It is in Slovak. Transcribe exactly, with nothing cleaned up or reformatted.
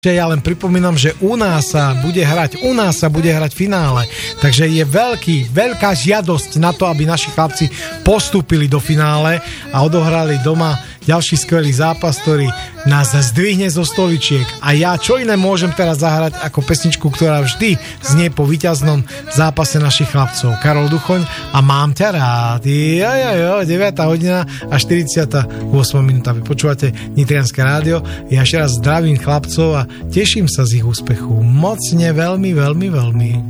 Ja len pripomínam, že u nás sa bude hrať, u nás sa bude hrať finále, takže je veľký, veľká žiadosť na to, aby naši chlapci postúpili do finále a odohrali doma ďalší skvelý zápas, ktorý nás zdvihne zo stoličiek. A ja čo iné môžem teraz zahrať ako pesničku, ktorá vždy znie po víťaznom zápase našich chlapcov. Karol Duchoň a Mám ťa rád. Jo, jo, jo, deviata hodina a štyridsiata ôsma minúta. Vy počúvate Nitrianske rádio. Ja ešte raz zdravím chlapcov a teším sa z ich úspechu. Mocne, veľmi, veľmi, veľmi.